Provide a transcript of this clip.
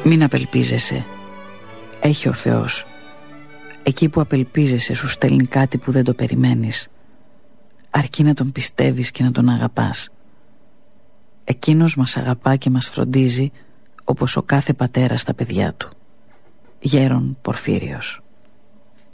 Μην απελπίζεσαι. Έχει ο Θεός. Εκεί που απελπίζεσαι σου στέλνει κάτι που δεν το περιμένεις. Αρκεί να τον πιστεύεις και να τον αγαπάς. Εκείνος μας αγαπά και μας φροντίζει όπως ο κάθε πατέρας στα παιδιά του. Γέρον Πορφύριος.